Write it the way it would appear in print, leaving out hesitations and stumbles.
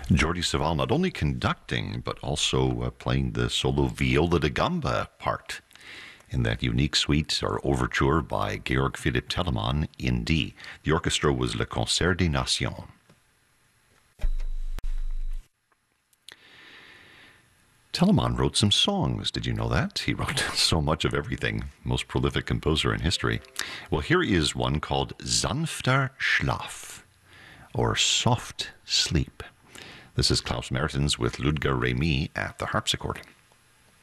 Jordi Savall not only conducting, but also playing the solo viola da gamba part in that unique suite or overture by Georg Philipp Telemann in D. The orchestra was Le Concert des Nations. Telemann wrote some songs. Did you know that? He wrote so much of everything. Most prolific composer in history. Well, here is one called Sanfter Schlaf, or Soft Sleep. This is Klaus Mertens with Ludger Remy at the harpsichord.